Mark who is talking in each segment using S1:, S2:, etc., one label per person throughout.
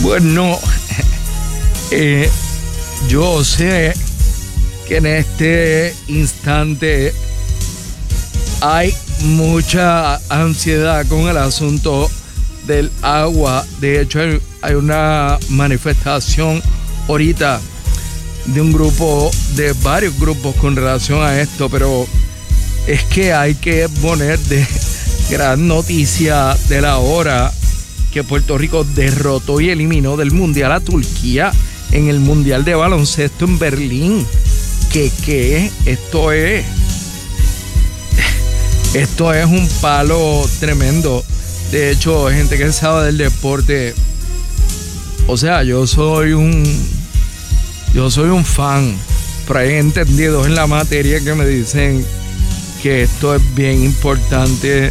S1: Bueno, yo sé que en este instante hay mucha ansiedad con el asunto del agua. De hecho, hay una manifestación ahorita de un grupo, de varios grupos con relación a esto, pero es que hay que poner de gran noticia de la hora que Puerto Rico derrotó y eliminó del Mundial a Turquía en el Mundial de Baloncesto en Berlín. ¿Qué? Esto es un palo tremendo. De hecho, gente que sabe del deporte, o sea, yo soy un fan, pero hay entendidos en la materia que me dicen que esto es bien importante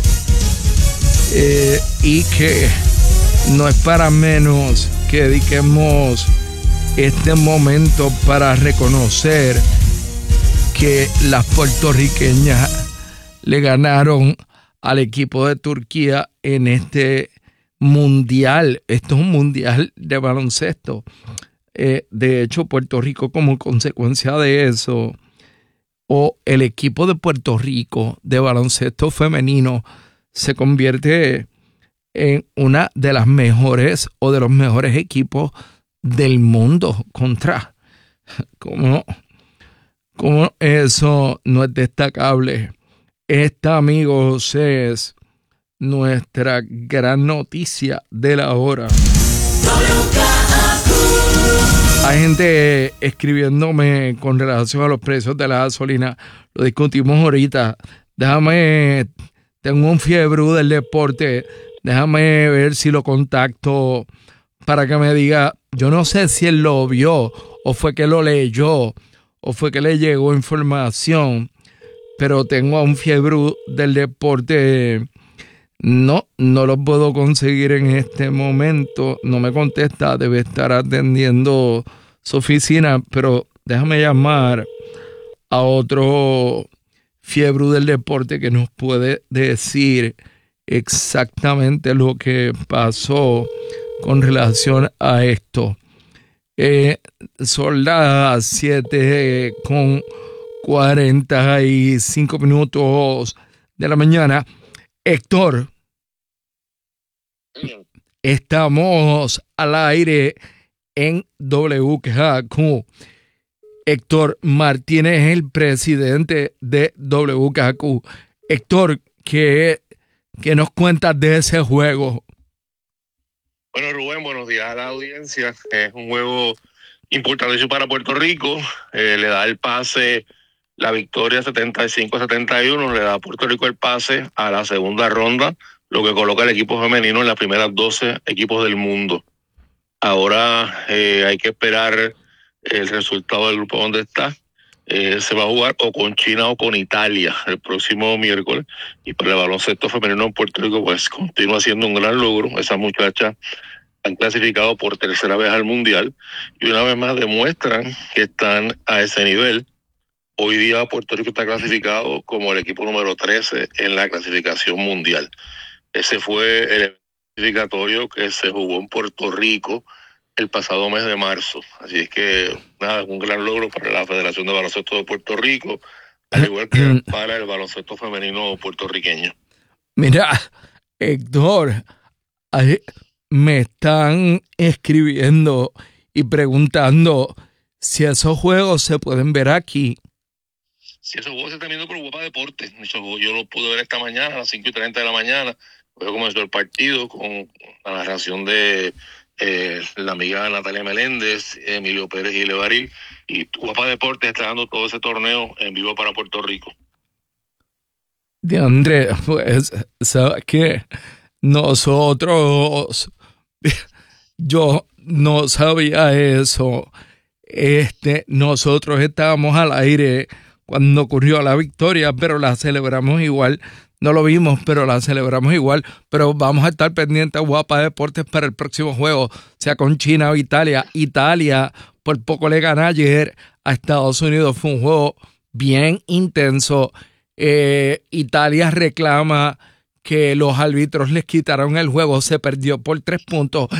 S1: y que no es para menos que dediquemos este momento para reconocer que las puertorriqueñas le ganaron al equipo de Turquía en este mundial. Esto es un mundial de baloncesto. De hecho, Puerto Rico, como consecuencia de eso, o el equipo de Puerto Rico de baloncesto femenino se convierte en una de las mejores o de los mejores equipos del mundo. Contra, ¿cómo eso no es destacable? Esta, amigos, es nuestra gran noticia de la hora. Hay gente escribiéndome con relación a los precios de la gasolina. Lo discutimos ahorita. Tengo un fiebre del deporte. Déjame ver si lo contacto para que me diga. Yo no sé si él lo vio o fue que lo leyó o fue que le llegó información, pero tengo a un fiebre del deporte. No lo puedo conseguir en este momento. No me contesta, debe estar atendiendo su oficina, pero déjame llamar a otro fiebre del deporte que nos puede decir exactamente lo que pasó con relación a esto. Son las 7:45 de la mañana. Héctor, estamos al aire en WKQ. Héctor Martínez es el presidente de WKQ. Héctor, ¿qué nos cuentas de ese juego?
S2: Bueno, Rubén, buenos días a la audiencia. Es un juego importantísimo para Puerto Rico. Le da el pase, la victoria 75-71, le da a Puerto Rico el pase a la segunda ronda, lo que coloca al equipo femenino en las primeras 12 equipos del mundo. Ahora hay que esperar el resultado del grupo donde está. Se va a jugar o con China o con Italia el próximo miércoles. Y para el baloncesto femenino en Puerto Rico, pues continúa siendo un gran logro. Esas muchachas han clasificado por tercera vez al Mundial y una vez más demuestran que están a ese nivel. Hoy día Puerto Rico está clasificado como el equipo número 13 en la clasificación mundial. Ese fue el clasificatorio que se jugó en Puerto Rico el pasado mes de marzo. Así es que, nada, un gran logro para la Federación de Baloncesto de Puerto Rico, al igual que para el baloncesto femenino puertorriqueño.
S1: Mira, Héctor, me están escribiendo y preguntando si esos juegos se pueden ver aquí.
S2: Si esos juegos se están viendo por Guapa Deportes. Yo lo pude ver esta mañana a las 5:30 de la mañana. Luego comenzó el partido con la narración de la amiga Natalia Meléndez, Emilio Pérez y Levaril. Y Guapa Deportes está dando todo ese torneo en vivo para Puerto Rico.
S1: De Andrés, pues, ¿sabes qué? Yo no sabía eso. Nosotros estábamos al aire cuando ocurrió la victoria, pero la celebramos igual. No lo vimos, pero la celebramos igual. Pero vamos a estar pendientes a Guapa Deportes para el próximo juego, sea con China o Italia. Italia por poco le gana ayer a Estados Unidos. Fue un juego bien intenso. Italia reclama que los árbitros les quitaron el juego. Se perdió por 3 puntos.